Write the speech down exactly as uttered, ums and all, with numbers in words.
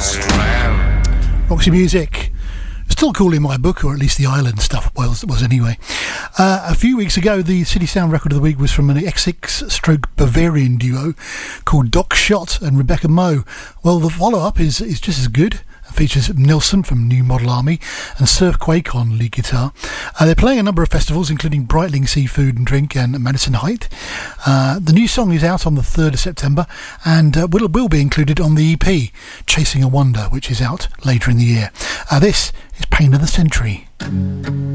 Roxy Music. Still cool in my book, or at least the island stuff was, was anyway. Uh, a few weeks ago, the City Sound Record of the Week was from an Essex stroke Bavarian duo called Doc Shot and Rebecca Moe. Well, the follow-up is, is just as good. It features Nilsson from New Model Army and Surf Quake on lead guitar. Uh, they're playing a number of festivals, including Breitling Seafood and Drink and Madison Height. Uh, the new song is out on the third of September and uh, will, will be included on the E P Chasing a Wonder, which is out later in the year. Uh, this is Pain of the Century.